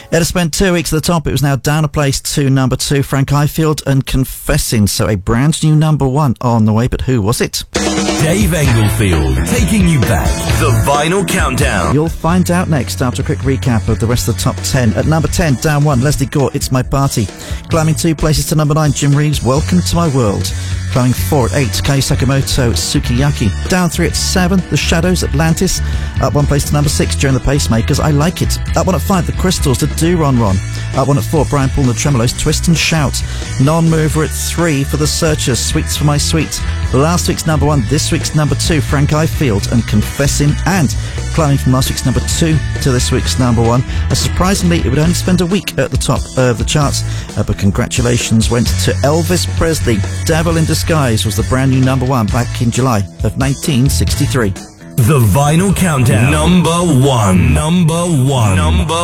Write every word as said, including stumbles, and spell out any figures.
It has spent two weeks at the top. It was now down a place to number two. Frank Ifield and Confessing. So a brand new number one on the way. But who was it? Dave Englefield, taking you back. The Vinyl Countdown. You'll find out next after a quick recap of the rest of the top ten. At number ten, down one, Leslie Gore, It's My Party. Climbing two places to number nine, Jim Reeves, Welcome to My World. Climbing four at eight, Kei Sakamoto, Sukiyaki. Down three at seven, The Shadows, Atlantis. Up one place to number six, Joan the Pacemakers, I Like It. Up one at five, The Crystals, The Do Ron Ron. Up one at four, Brian Paul and the Tremolos, Twist and Shout. Non-mover at three for The Searchers, Sweets for My Sweet. Last week's number one, this week's number two, Frank Ifield and Confessing. And climbing from last week's number two to this week's number one. Uh, surprisingly, it would only spend a week at the top of the charts. Uh, but congratulations went to Elvis Presley. Devil in Disguise was the brand new number one back in July of nineteen sixty-three. The Vinyl Countdown. Number one. Number one. Number